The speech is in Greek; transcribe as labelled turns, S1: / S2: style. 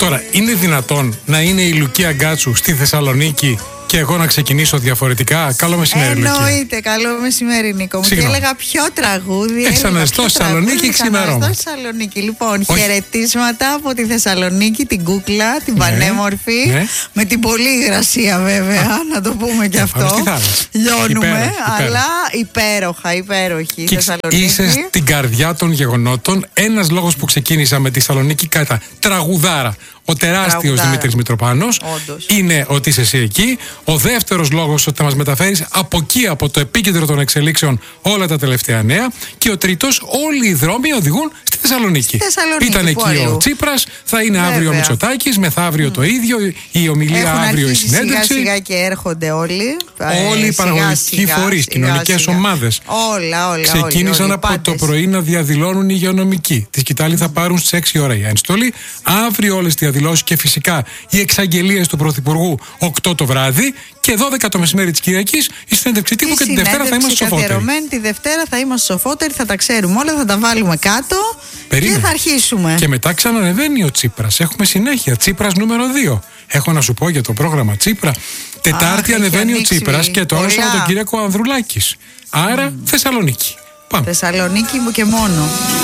S1: Τώρα, είναι δυνατόν να είναι η Λουκία Γκάτσου στη Θεσσαλονίκη και εγώ να ξεκινήσω διαφορετικά? Καλό μεσημέρι, Λουκία.
S2: Εννοείται, καλό μεσημέρι, Νίκο μου. Και έλεγα ποιο τραγούδι.
S1: Εξαναστώ Θεσσαλονίκη, ξημερώνω.
S2: Θεσσαλονίκη. Λοιπόν, χαιρετίσματα από τη Θεσσαλονίκη, την κούκλα, την πανέμορφη. Ναι. Με την πολύ υγρασία, βέβαια, να το πούμε και αυτό. Λιώνουμε, αλλά υπέροχη
S1: και
S2: Θεσσαλονίκη.
S1: Είσαι στην καρδιά των γεγονότων. Ένας λόγος που ξεκίνησα με τη Θεσσαλονίκη κατά τραγουδάρα, ο τεράστιος Δημήτρης Μητροπάνος, είναι ότι είσαι εσύ εκεί. Ο δεύτερος λόγος ότι θα μας μεταφέρεις από εκεί, από το επίκεντρο των εξελίξεων, όλα τα τελευταία νέα. Και ο τρίτος, όλοι οι δρόμοι οδηγούν στη Θεσσαλονίκη. Ήταν εκεί ο Τσίπρας, θα είναι αύριο ο Μητσοτάκης, μεθαύριο το ίδιο, η ομιλία αύριο, η συνέντευξη.
S2: Σιγά σιγά και έρχονται όλοι.
S1: Όλοι οι παραγωγικοί φορείς, κοινωνικές ομάδες.
S2: Όλα.
S1: Ξεκίνησαν από το πρωί να διαδηλώνουν οι υγειονομικοί. Τη σκητάλη θα πάρουν στις 6 ώρα η ένστολη. Αύριο όλες οι διαδηλώσεις και φυσικά οι εξαγγελίες του Πρωθυπουργού 8 το βράδυ και 12 το μεσημέρι της Κυριακής η συνέντευξη τύπου και τη Δευτέρα θα είμαστε σοφότεροι.
S2: Τη Δευτέρα θα είμαστε σοφότεροι, θα τα ξέρουμε όλα, θα τα βάλουμε κάτω. Και θα αρχίσουμε.
S1: Και μετά ξανανεβαίνει ο Τσίπρας. Έχουμε συνέχεια. Τσίπρας νούμερο 2. Έχω να σου πω για το πρόγραμμα Τσίπρα. Τετάρτη ανεβαίνει ο Τσίπρας και τώρα Σαββατοκύριακο ο Ανδρουλάκης. Άρα Θεσσαλονίκη. Πάμε.
S2: Θεσσαλονίκη μου και μόνο.